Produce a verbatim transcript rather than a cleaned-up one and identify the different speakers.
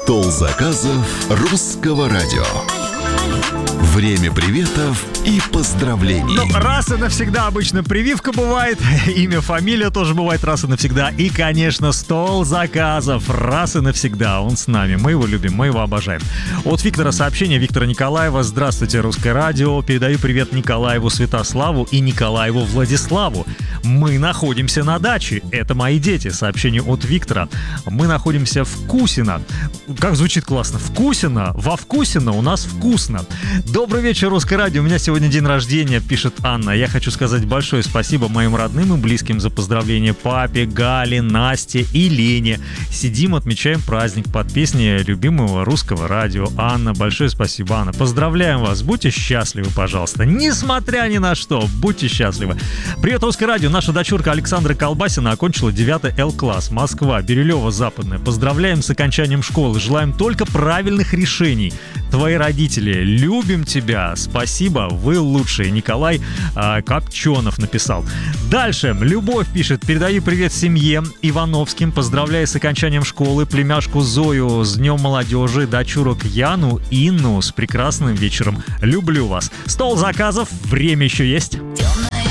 Speaker 1: Стол заказов Русского радио. Время приветов и поздравлений.
Speaker 2: Ну, раз и навсегда обычно прививка бывает, имя, фамилия тоже бывает раз и навсегда. И, конечно, стол заказов раз и навсегда. Он с нами, мы его любим, мы его обожаем. От Виктора сообщение, Виктора Николаева. Здравствуйте, Русское радио. Передаю привет Николаеву Святославу и Николаеву Владиславу. Мы находимся на даче. Это мои дети. Сообщение от Виктора. Мы находимся в Кусино. Как звучит классно. Вкусино. Во Вкусино у нас вкусно. Добрый вечер, Русское радио. У меня сегодня день рождения, пишет Анна. Я хочу сказать большое спасибо моим родным и близким за поздравления папе, Гале, Насте и Лене. Сидим, отмечаем праздник под песни любимого Русского радио. Анна, большое спасибо, Анна. Поздравляем вас. Будьте счастливы, пожалуйста. Несмотря ни на что, будьте счастливы. Привет, Русское радио. Наша дочурка Александра Колбасина окончила девятый Л-класс. Москва, Бирюлево, Западная. Поздравляем с окончанием школы. Желаем только правильных решений. Твои родители, любим тебя. Спасибо, вы лучшие. Николай э, Копченов написал. Дальше. Любовь пишет. Передаю привет семье Ивановским. Поздравляю с окончанием школы. Племяшку Зою с Днем молодежи. Дочурок Яну, Инну с прекрасным вечером. Люблю вас. Стол заказов. Время еще есть.